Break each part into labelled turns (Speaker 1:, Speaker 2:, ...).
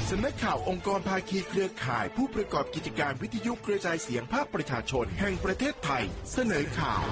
Speaker 1: สำนักข่าวองค์กรภาคีเครือข่ายผู้ประกอบกิจการวิทยุกระจายเสียงภาคประชาชนแห่งประเทศไทยเสนอข่าว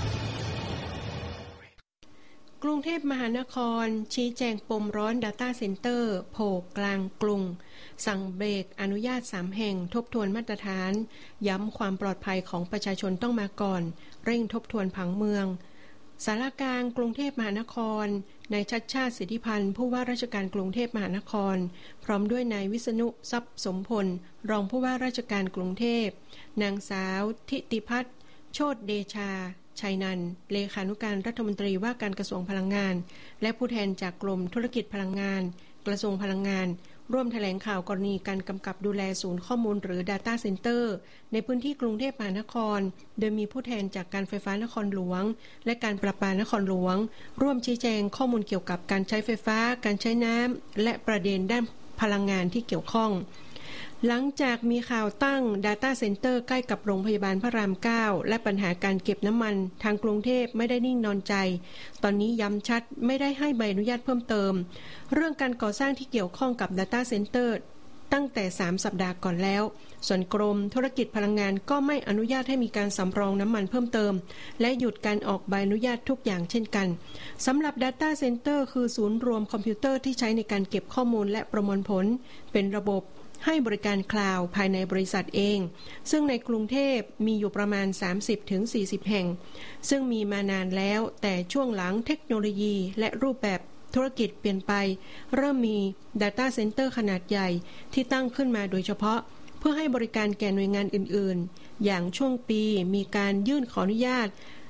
Speaker 2: กรุงเทพมหานครชี้แจงปมร้อน Data Center โผล่กลางกรุงสั่งเบรกอนุญาต3แห่งทบทวนมาตรฐานย้ำความปลอดภัยของประชาชนต้องมาก่อนเร่งทบทวนผังเมืองศาลากลางกรุงเทพมหานครนายชัชชาติสิทธิพันธ์ผู้ว่าราชการกรุงเทพมหานครพร้อมด้วยนายวิษณุทรัพย์สมพลรองผู้ว่าราชการกรุงเทพนางสาวทิติพัฒน์โชติเดชาชัยนันท์เลขานุการรัฐมนตรีว่าการกระทรวงพลังงานและผู้แทนจากกรมธุรกิจพลังงานกระทรวงพลังงานร่วมแถลงข่าวกรณีการกำกับดูแลศูนย์ข้อมูลหรือ Data Center ในพื้นที่กรุงเทพมหานครโดยมีผู้แทนจากการไฟฟ้านครหลวงและการประปานครหลวงร่วมชี้แจงข้อมูลเกี่ยวกับการใช้ไฟฟ้าการใช้น้ำและประเด็นด้านพลังงานที่เกี่ยวข้องหลังจากมีข่าวตั้ง Data Center ใกล้กับโรงพยาบาลพระราม 9 และปัญหาการเก็บน้ำมันทางกรุงเทพไม่ได้นิ่งนอนใจตอนนี้ย้ำชัดไม่ได้ให้ใบอนุญาตเพิ่มเติมเรื่องการก่อสร้างที่เกี่ยวข้องกับ Data Center ตั้งแต่3สัปดาห์ก่อนแล้วส่วนกรมธุรกิจพลังงานก็ไม่อนุญาตให้มีการสำรองน้ำมันเพิ่มเติมและหยุดการออกใบอนุญาตทุกอย่างเช่นกันสำหรับ Data Center คือศูนย์รวมคอมพิวเตอร์ที่ใช้ในการเก็บข้อมูลและประมวลผลเป็นระบบให้บริการคลาวด์ภายในบริษัทเองซึ่งในกรุงเทพมีอยู่ประมาณ 30-40 แห่งซึ่งมีมานานแล้วแต่ช่วงหลังเทคโนโลยีและรูปแบบธุรกิจเปลี่ยนไปเริ่มมี Data Center ขนาดใหญ่ที่ตั้งขึ้นมาโดยเฉพาะเพื่อให้บริการแก่หน่วยงานอื่นๆอย่างช่วงปีมีการยื่นขออนุญาต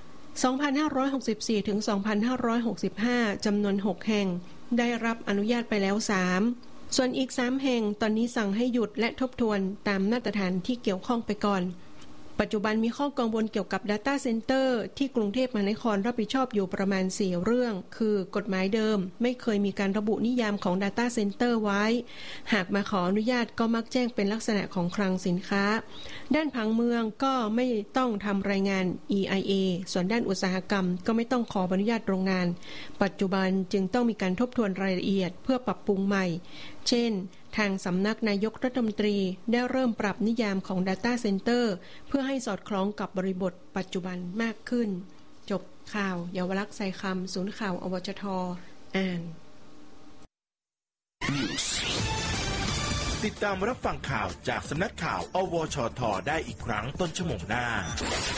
Speaker 2: 2564 ถึง 2565 จำนวน 6 แห่งได้รับอนุญาตไปแล้ว 3ส่วนอีก3แห่งตอนนี้สั่งให้หยุดและทบทวนตามมาตรฐานที่เกี่ยวข้องไปก่อนปัจจุบันมีข้อกังวลเกี่ยวกับ Data Center ที่กรุงเทพมหานครรับผิดชอบอยู่ประมาณ4เรื่องคือกฎหมายเดิมไม่เคยมีการระบุนิยามของ Data Center ไว้หากมาขออนุญาตก็มักแจ้งเป็นลักษณะของคลังสินค้าด้านผังเมืองก็ไม่ต้องทำรายงาน EIA ส่วนด้านอุตสาหกรรมก็ไม่ต้องขออนุญาตโรงงานปัจจุบันจึงต้องมีการทบทวนรายละเอียดเพื่อปรับปรุงใหม่เช่นทางสำนักนายกรัฐมนตรีได้เริ่มปรับนิยามของ Data Center เพื่อให้สอดคล้องกับบริบทปัจจุบันมากขึ้นจบข่าวเยาวลักษณ์ไซคำศูนย์ข่าวอวชท.อ่าน
Speaker 1: ติดตามรับฟังข่าวจากสำนักข่าวอวชท.ได้อีกครั้งต้นชั่วโมงหน้า